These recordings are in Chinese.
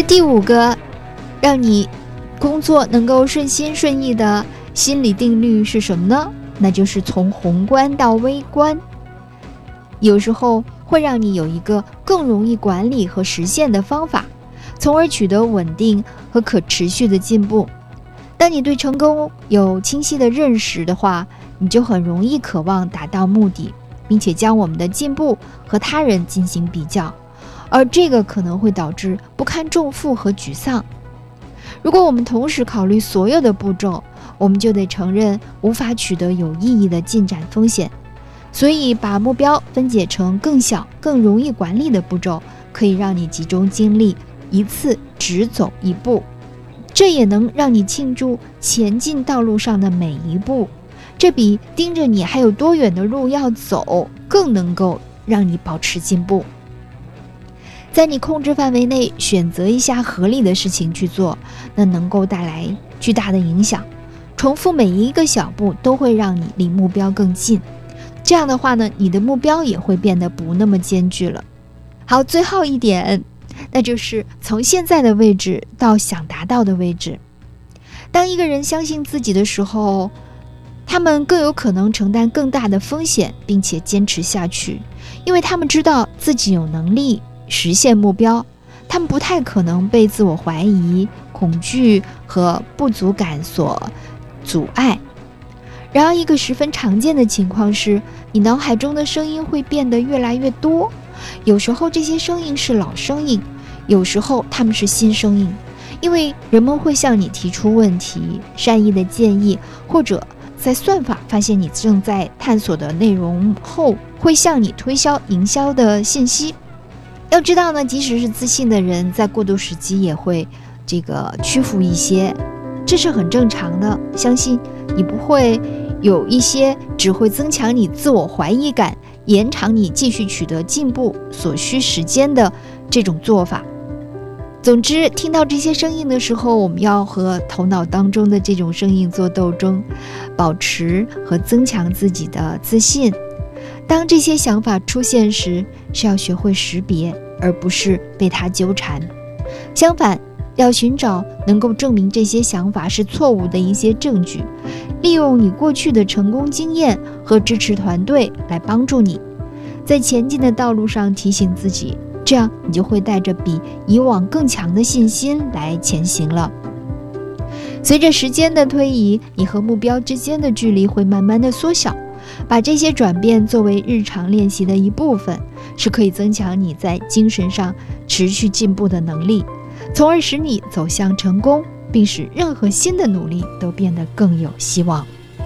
这第5个让你工作能够顺心顺意的心理定律是什么呢？那就是从宏观到微观，有时候会让你有一个更容易管理和实现的方法，从而取得稳定和可持续的进步。当你对成功有清晰的认识的话，你就很容易渴望达到目的，并且将我们的进步和他人进行比较，而这个可能会导致不堪重负和沮丧。如果我们同时考虑所有的步骤，我们就得承认无法取得有意义的进展风险。所以把目标分解成更小、更容易管理的步骤，可以让你集中精力，一次只走一步。这也能让你庆祝前进道路上的每一步，这比盯着你还有多远的路要走更能够让你保持进步。在你控制范围内选择一下合理的事情去做，那能够带来巨大的影响。重复每一个小步都会让你离目标更近，这样的话呢，你的目标也会变得不那么艰巨了。好，最后一点，那就是从现在的位置到想达到的位置。当一个人相信自己的时候，他们更有可能承担更大的风险，并且坚持下去，因为他们知道自己有能力实现目标，他们不太可能被自我怀疑、恐惧和不足感所阻碍。然而，一个十分常见的情况是，你脑海中的声音会变得越来越多，有时候这些声音是老声音，有时候他们是新声音，因为人们会向你提出问题、善意的建议，或者在算法发现你正在探索的内容后，会向你推销营销的信息。要知道呢，即使是自信的人，在过渡时期也会屈服一些，这是很正常的。相信你不会有一些只会增强你自我怀疑感、延长你继续取得进步所需时间的这种做法。总之，听到这些声音的时候，我们要和头脑当中的这种声音做斗争，保持和增强自己的自信。当这些想法出现时，是要学会识别，而不是被它纠缠。相反，要寻找能够证明这些想法是错误的一些证据，利用你过去的成功经验和支持团队来帮助你，在前进的道路上提醒自己，这样你就会带着比以往更强的信心来前行了。随着时间的推移，你和目标之间的距离会慢慢的缩小，把这些转变作为日常练习的一部分，是可以增强你在精神上持续进步的能力，从而使你走向成功，并使任何新的努力都变得更有希望。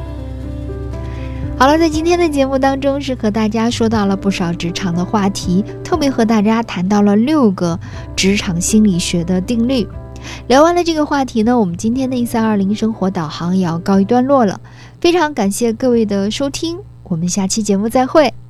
好了，在今天的节目当中，是和大家说到了不少职场的话题，特别和大家谈到了6个职场心理学的定律。聊完了这个话题呢，我们今天的1320生活导航也要告一段落了。非常感谢各位的收听，我们下期节目再会。